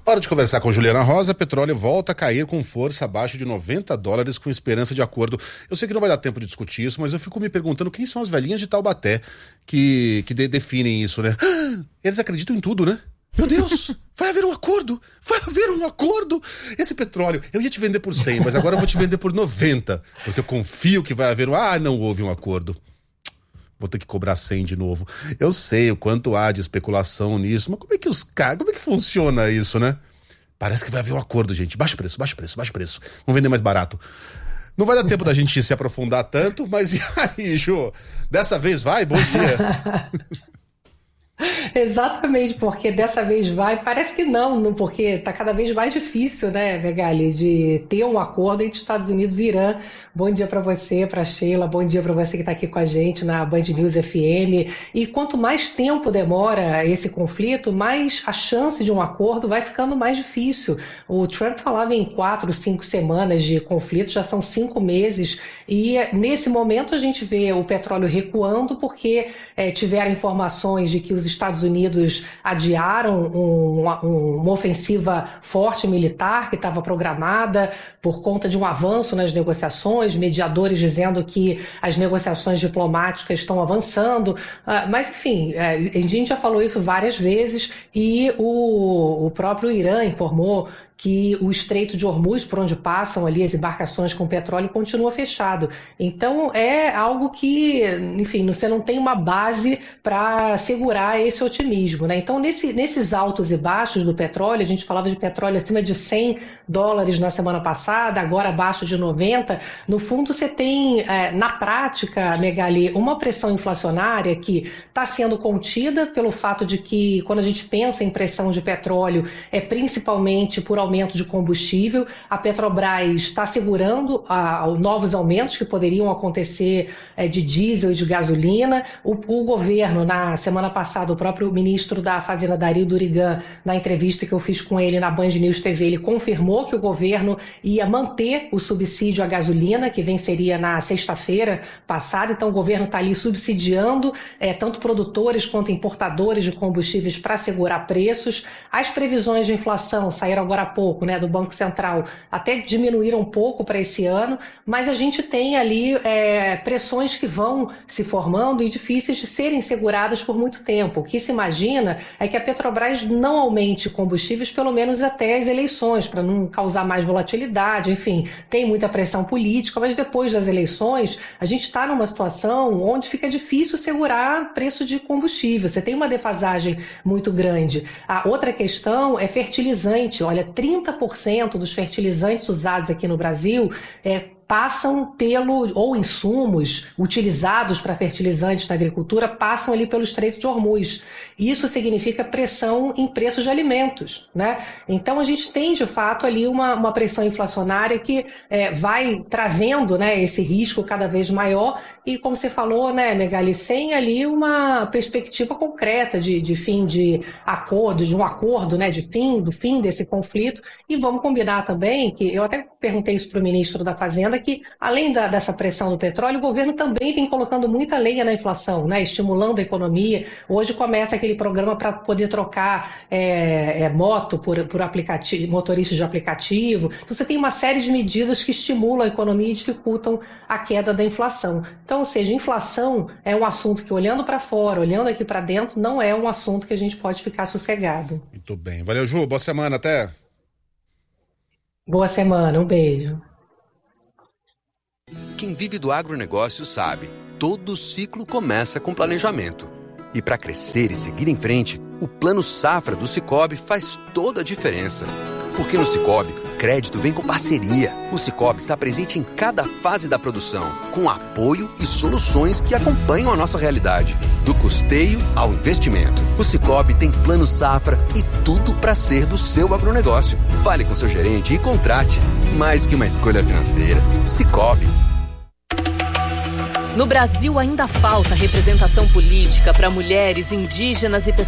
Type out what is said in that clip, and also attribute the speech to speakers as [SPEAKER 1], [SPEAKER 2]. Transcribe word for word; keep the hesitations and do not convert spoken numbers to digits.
[SPEAKER 1] Hora de conversar com Juliana Rosa. Petróleo volta a cair com força abaixo de noventa dólares com esperança de acordo. Eu sei que não vai dar tempo de discutir isso, mas eu fico me perguntando quem são as velhinhas de Taubaté que, que de, definem isso, né? Eles acreditam em tudo, né? Meu Deus, vai haver um acordo, vai haver um acordo. Esse petróleo, eu ia te vender por cem, mas agora eu vou te vender por noventa, porque eu confio que vai haver um... Ah, não houve um acordo. Vou ter que cobrar cem de novo. Eu sei o quanto há de especulação nisso, mas como é que os caras, como é que funciona isso, né? Parece que vai haver um acordo, gente. Baixa preço, baixa preço, baixa preço. Vamos vender mais barato. Não vai dar tempo da gente se aprofundar tanto, mas e aí, Ju? Dessa vez vai? Bom dia.
[SPEAKER 2] Exatamente, porque dessa vez vai, parece que não, não porque está cada vez mais difícil, né, Megali, de ter um acordo entre Estados Unidos e Irã. Bom dia para você, para Sheila, bom dia para você que está aqui com a gente na Band News F M. E quanto mais tempo demora esse conflito, mais a chance de um acordo vai ficando mais difícil. O Trump falava em quatro, cinco semanas de conflito, já são cinco meses, e nesse momento a gente vê o petróleo recuando porque é, tiveram informações de que os Estados Unidos adiaram um, um, uma ofensiva forte militar que estava programada por conta de um avanço nas negociações, mediadores dizendo que as negociações diplomáticas estão avançando, uh, mas enfim, uh, a gente já falou isso várias vezes e o, o próprio Irã informou que o Estreito de Hormuz, por onde passam ali as embarcações com petróleo, continua fechado. Então é algo que, enfim, você não tem uma base para segurar esse otimismo, né? Então nesse, nesses altos e baixos do petróleo, a gente falava de petróleo acima de cem dólares na semana passada, agora abaixo de noventa, no fundo você tem, é, na prática, Megali, uma pressão inflacionária que está sendo contida pelo fato de que, quando a gente pensa em pressão de petróleo, é principalmente por aumento de combustível. A Petrobras está segurando a, a, novos aumentos que poderiam acontecer é, de diesel e de gasolina. O, o governo, na semana passada, o próprio ministro da Fazenda, Dario Durigan, na entrevista que eu fiz com ele na Band News T V, ele confirmou que o governo ia manter o subsídio à gasolina, que venceria na sexta-feira passada. Então o governo está ali subsidiando é, tanto produtores quanto importadores de combustíveis para segurar preços. As previsões de inflação saíram agora há pouco, né, do Banco Central, até diminuíram um pouco para esse ano, mas a gente tem ali é, pressões que vão se formando e difíceis de serem seguradas por muito tempo. O que se imagina é que a Petrobras não aumente combustíveis pelo menos até as eleições, para não causar mais volatilidade, enfim, tem muita pressão política, mas depois das eleições a gente está numa situação onde fica difícil segurar preço de combustível, você tem uma defasagem muito grande. A outra questão é fertilizante. Olha, trinta por cento dos fertilizantes usados aqui no Brasil é, passam pelo, ou insumos utilizados para fertilizantes na agricultura, passam ali pelo Estreito de Hormuz. Isso significa pressão em preços de alimentos, né? Então a gente tem, de fato, ali uma, uma pressão inflacionária que é, vai trazendo, né, esse risco cada vez maior e, como você falou, né, Megali, sem ali uma perspectiva concreta de, de fim de acordo, de um acordo, né, de fim, do fim desse conflito. E vamos combinar também que, eu até perguntei isso para o ministro da Fazenda, que além da, dessa pressão do petróleo, o governo também vem colocando muita lenha na inflação, né, estimulando a economia. Hoje começa aquele programa para poder trocar é, é, moto por, por aplicativo, motoristas de aplicativo. Então você tem uma série de medidas que estimulam a economia e dificultam a queda da inflação. Então, ou seja, inflação é um assunto que, olhando para fora, olhando aqui para dentro, não é um assunto que a gente pode ficar sossegado.
[SPEAKER 1] Muito bem. Valeu, Ju. Boa semana. Até.
[SPEAKER 2] Boa semana. Um beijo.
[SPEAKER 3] Quem vive do agronegócio sabe, todo ciclo começa com planejamento. E para crescer e seguir em frente, o Plano Safra do Sicoob faz toda a diferença. Porque no Sicoob, crédito vem com parceria. O Sicoob está presente em cada fase da produção, com apoio e soluções que acompanham a nossa realidade. Do custeio ao investimento. O Sicoob tem Plano Safra e tudo para ser do seu agronegócio. Fale com seu gerente e contrate. Mais que uma escolha financeira. Sicoob.
[SPEAKER 4] No Brasil ainda falta representação política para mulheres, indígenas e pessoas